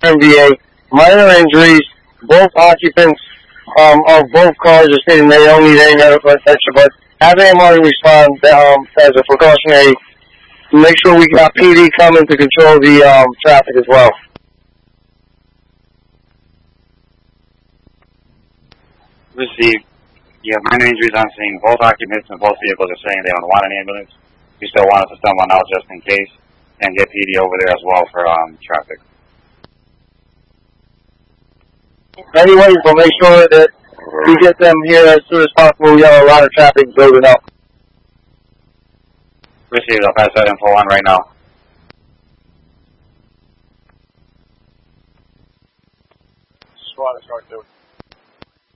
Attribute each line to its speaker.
Speaker 1: MVA, minor injuries. Both occupants of both cars are stating they don't need any medical attention, but have AMR respond as a precautionary to make sure we got PD coming to control the traffic as well.
Speaker 2: Received. You have minor injuries on scene. Both occupants and both vehicles are saying they don't want an ambulance. We still want us to send one out just in case and get PD over there as well for traffic.
Speaker 1: Anyways, we'll make sure that we get them here as soon as possible. We have a lot of traffic building up.
Speaker 2: Received. I'll pass that info on right now.
Speaker 3: Squad is start doing.